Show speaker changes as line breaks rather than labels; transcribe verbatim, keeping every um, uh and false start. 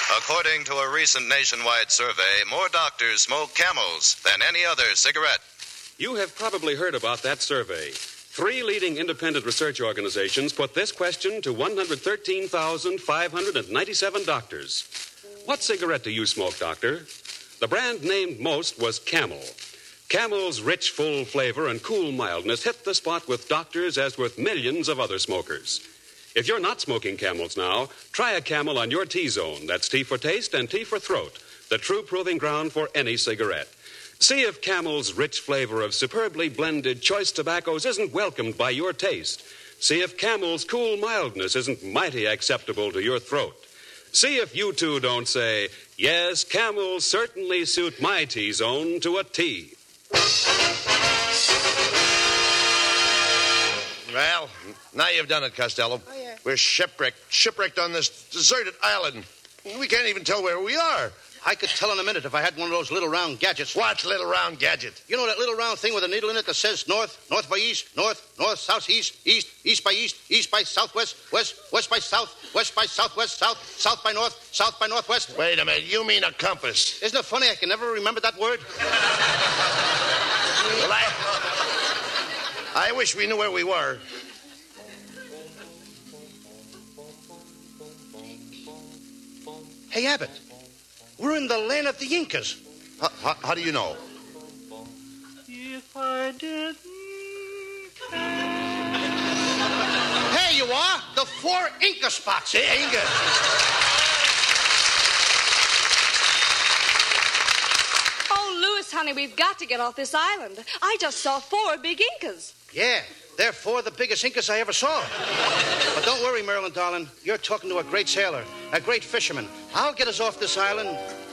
According to a recent nationwide survey, more doctors smoke Camels than any other cigarette.
You have probably heard about that survey. Three leading independent research organizations put this question to one hundred thirteen thousand five hundred ninety-seven doctors. What cigarette do you smoke, doctor? The brand named most was Camel. Camel's rich, full flavor and cool mildness hit the spot with doctors as with millions of other smokers. If you're not smoking Camels now, try a Camel on your T-zone. That's T for taste and T for throat, the true proving ground for any cigarette. See if Camel's rich flavor of superbly blended choice tobaccos isn't welcomed by your taste. See if Camel's cool mildness isn't mighty acceptable to your throat. See if you two don't say, yes, Camels certainly suit my T-zone to a T.
Well, now you've done it, Costello.
Oh, yeah.
We're shipwrecked, shipwrecked on this deserted island. We can't even tell where we are.
I could tell in a minute if I had one of those little round gadgets.
What little round gadget?
You know that little round thing with a needle in it that says north, north by east, north, north, south, east, east, east by east, east by southwest, west, west by south, west by southwest, south, south by north, south by northwest?
Wait a minute, you mean a compass?
Isn't it funny I can never remember that word?
Well, I... I wish we knew where we were.
Hey, Abbott, we're in the land of the Incas.
How, how, how do you know?
If I didn't care.
There you are, the four Inca spots.
The Inca.
Oh, Louis, honey, we've got to get off this island. I just saw four big Incas.
Yeah, they're four of the biggest Incas I ever saw. But don't worry, Marilyn, darling. You're talking to a great sailor, a great fisherman. I'll get us off this island